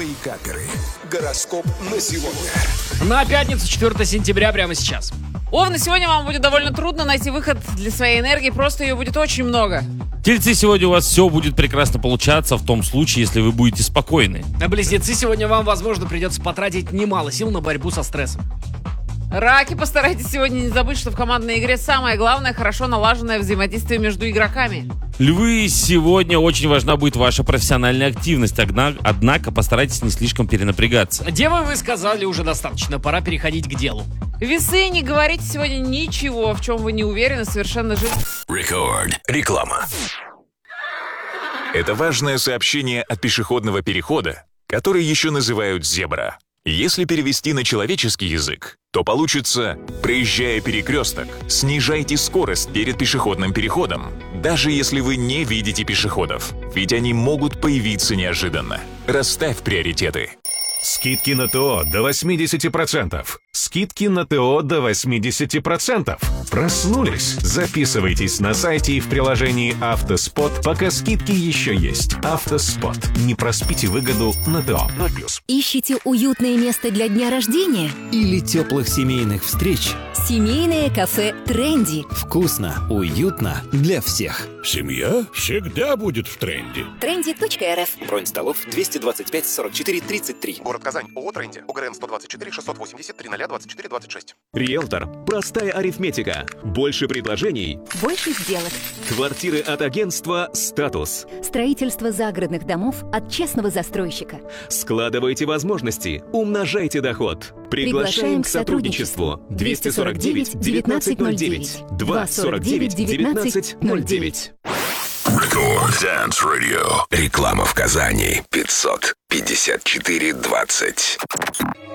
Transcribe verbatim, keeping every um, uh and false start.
Твои каперы. Гороскоп на сегодня. На пятницу, четвёртого сентября, прямо сейчас. Овны, сегодня вам будет довольно трудно найти выход для своей энергии, просто ее будет очень много. Тельцы, сегодня у вас все будет прекрасно получаться в том случае, если вы будете спокойны. А близнецы, сегодня вам, возможно, придется потратить немало сил на борьбу со стрессом. Раки, постарайтесь сегодня не забыть, что в командной игре самое главное — хорошо налаженное взаимодействие между игроками. Львы, сегодня очень важна будет ваша профессиональная активность, одна- однако постарайтесь не слишком перенапрягаться. Девы, вы сказали уже достаточно, пора переходить к делу. Весы, не говорите сегодня ничего, в чем вы не уверены, совершенно жизнь. Рекорд. Реклама. Это важное сообщение от пешеходного перехода, который еще называют «зебра». Если перевести на человеческий язык, то получится: проезжая перекресток, снижайте скорость перед пешеходным переходом, даже если вы не видите пешеходов, ведь они могут появиться неожиданно. Расставь приоритеты. Скидки на ТО до восемьдесят процентов. Скидки на ТО до восемьдесят процентов. Проснулись? Записывайтесь на сайте и в приложении «Автоспот», пока скидки еще есть. «Автоспот». Не проспите выгоду на ТО. ноль плюс. Ищите уютное место для дня рождения? Или теплых семейных встреч? Семейное кафе «Тренди». Вкусно, уютно для всех. Семья всегда будет в тренде. тренди точка эр эф. Бронь столов двести двадцать пять сорок четыре тридцать три. Город Казань. ООО «Тренди». ОГРН сто двадцать четыре шестьсот восемьдесят три ноль двадцать четыре двадцать шесть. Риэлтор. Простая арифметика. Больше предложений. Больше сделок. Квартиры от агентства «Статус». Строительство загородных домов от честного застройщика. Складывайте возможности. Умножайте доход. Приглашаем к сотрудничеству. двести сорок девять девятнадцать ноль девять. два сорок девять девятнадцать ноль девять. Рекорд Dance Radio. Реклама в Казани. пятьсот пятьдесят четыре двадцать.